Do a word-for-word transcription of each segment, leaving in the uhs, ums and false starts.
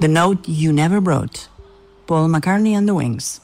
The Note You Never Wrote, Paul McCartney and the Wings.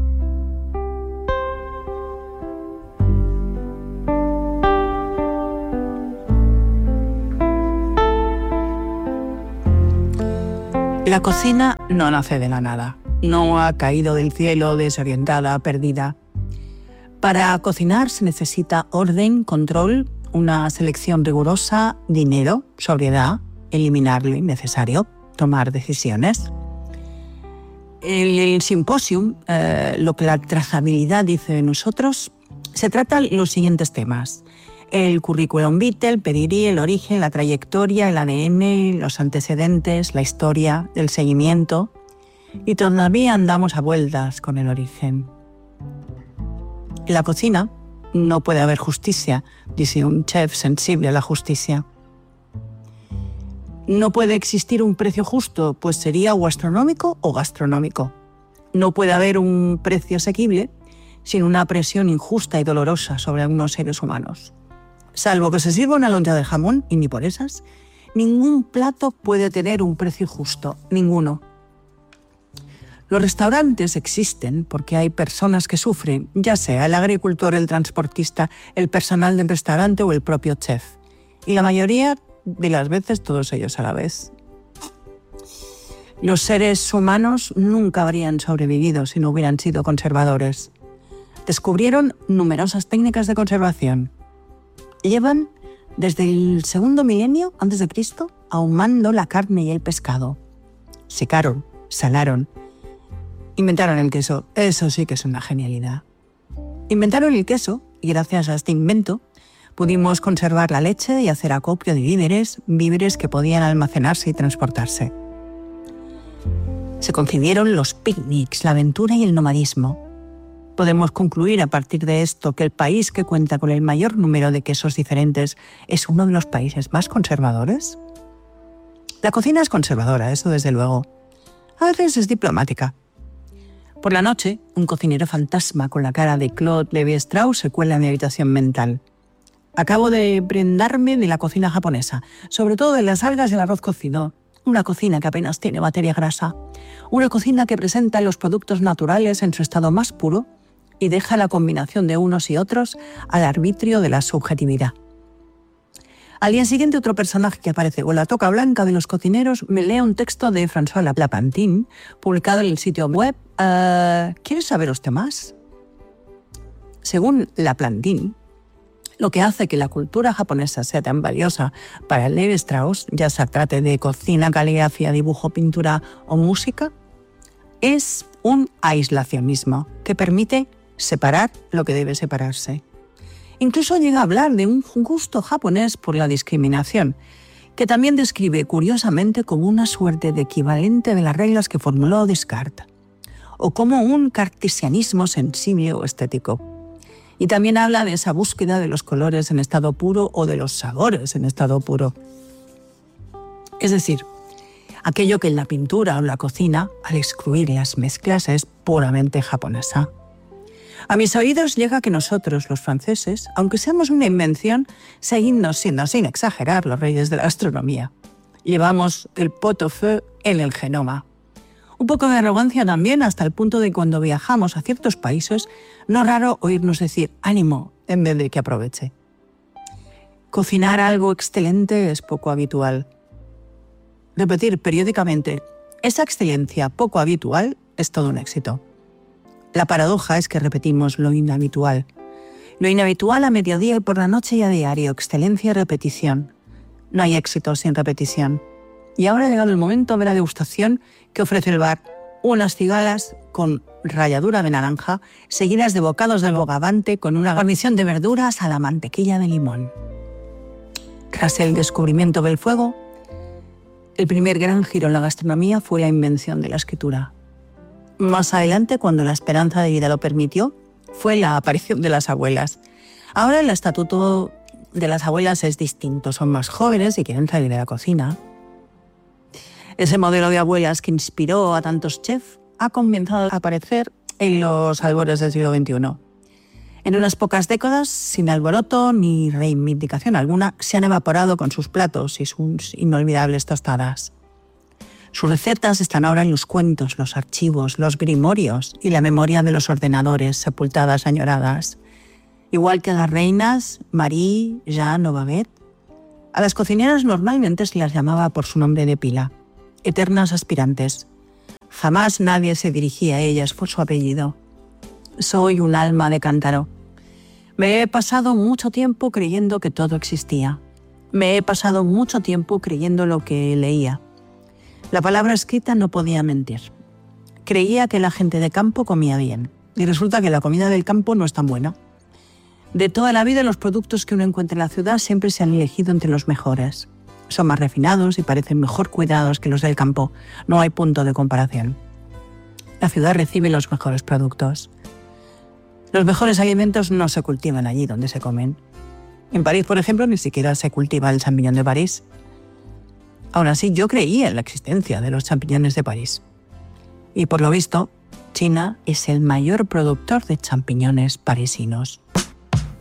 La cocina no nace de la nada, no ha caído del cielo desorientada, perdida. Para cocinar se necesita orden, control, una selección rigurosa, dinero, sobriedad, eliminar lo innecesario, tomar decisiones. El, el simposium, eh, lo que la trazabilidad dice de nosotros, se tratan los siguientes temas: el currículum vitae, el pedigrí, el origen, la trayectoria, el A D N, los antecedentes, la historia, el seguimiento. Y todavía andamos a vueltas con el origen. En la cocina no puede haber justicia, dice un chef sensible a la justicia. No puede existir un precio justo, pues sería o astronómico o gastronómico. No puede haber un precio asequible sin una presión injusta y dolorosa sobre algunos seres humanos. Salvo que se sirva una loncha de jamón, y ni por esas, ningún plato puede tener un precio justo, ninguno. Los restaurantes existen porque hay personas que sufren, ya sea el agricultor, el transportista, el personal del restaurante o el propio chef. Y la mayoría de las veces todos ellos a la vez. Los seres humanos nunca habrían sobrevivido si no hubieran sido conservadores. Descubrieron numerosas técnicas de conservación. Llevan desde el segundo milenio antes de Cristo ahumando la carne y el pescado. Secaron, salaron, inventaron el queso. Eso sí que es una genialidad. Inventaron el queso y gracias a este invento pudimos conservar la leche y hacer acopio de víveres, víveres que podían almacenarse y transportarse. Se concibieron los picnics, la aventura y el nomadismo. Podemos concluir a partir de esto que el país que cuenta con el mayor número de quesos diferentes es uno de los países más conservadores. La cocina es conservadora, eso desde luego. A veces es diplomática. Por la noche, un cocinero fantasma con la cara de Claude Lévi-Strauss se cuela en mi habitación mental. Acabo de prendarme de la cocina japonesa, sobre todo de las algas y el arroz cocido. Una cocina que apenas tiene materia grasa. Una cocina que presenta los productos naturales en su estado más puro y deja la combinación de unos y otros al arbitrio de la subjetividad. Al día siguiente, otro personaje que aparece con la toca blanca de los cocineros me lee un texto de François Lapantin, publicado en el sitio web. Uh, ¿Quiere saber usted más? Según Lapantin, lo que hace que la cultura japonesa sea tan valiosa para Lévi-Strauss, ya se trate de cocina, caligrafía, dibujo, pintura o música, es un aislacionismo que permite separar lo que debe separarse. Incluso llega a hablar de un gusto japonés por la discriminación, que también describe curiosamente como una suerte de equivalente de las reglas que formuló Descartes, o como un cartesianismo sensible o estético. Y también habla de esa búsqueda de los colores en estado puro o de los sabores en estado puro. Es decir, aquello que en la pintura o la cocina, al excluir las mezclas, es puramente japonesa. A mis oídos llega que nosotros, los franceses, aunque seamos una invención, seguimos siendo, sin exagerar, los reyes de la gastronomía. Llevamos el pot-au-feu en el genoma. Un poco de arrogancia también, hasta el punto de cuando viajamos a ciertos países, no es raro oírnos decir ánimo en vez de que aproveche. Cocinar algo excelente es poco habitual. Repetir periódicamente esa excelencia poco habitual es todo un éxito. La paradoja es que repetimos lo inhabitual. Lo inhabitual a mediodía y por la noche y a diario, excelencia y repetición. No hay éxito sin repetición. Y ahora ha llegado el momento de la degustación que ofrece el bar. Unas cigalas con ralladura de naranja, seguidas de bocados de bogavante con una guarnición de verduras a la mantequilla de limón. Tras el descubrimiento del fuego, el primer gran giro en la gastronomía fue la invención de la escritura. Más adelante, cuando la esperanza de vida lo permitió, fue la aparición de las abuelas. Ahora el estatuto de las abuelas es distinto, son más jóvenes y quieren salir de la cocina. Ese modelo de abuelas que inspiró a tantos chefs ha comenzado a aparecer en los albores del siglo veintiuno. En unas pocas décadas, sin alboroto ni reivindicación alguna, se han evaporado con sus platos y sus inolvidables tostadas. Sus recetas están ahora en los cuentos, los archivos, los grimorios y la memoria de los ordenadores, sepultadas añoradas. Igual que a las reinas, Marie, Jeanne o Babette, a las cocineras normalmente se las llamaba por su nombre de pila, eternas aspirantes. Jamás nadie se dirigía a ellas por su apellido. Soy un alma de cántaro. Me he pasado mucho tiempo creyendo que todo existía. Me he pasado mucho tiempo creyendo lo que leía. La palabra escrita no podía mentir. Creía que la gente de campo comía bien, y resulta que la comida del campo no es tan buena. De toda la vida, los productos que uno encuentra en la ciudad siempre se han elegido entre los mejores. Son más refinados y parecen mejor cuidados que los del campo. No hay punto de comparación. La ciudad recibe los mejores productos. Los mejores alimentos no se cultivan allí donde se comen. En París, por ejemplo, ni siquiera se cultiva el champiñón de París. Aún así, yo creía en la existencia de los champiñones de París. Y por lo visto, China es el mayor productor de champiñones parisinos.